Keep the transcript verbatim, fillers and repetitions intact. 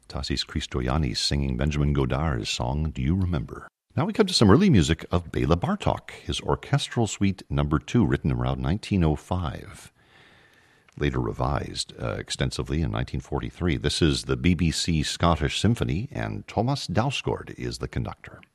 Tassis Christoyanis singing Benjamin Godard's song, Do You Remember? Now we come to some early music of Bela Bartok, his Orchestral Suite Number two, written around nineteen oh five. Later revised uh, extensively in nineteen forty-three. This is the B B C Scottish Symphony, and Thomas Dausgaard is the conductor.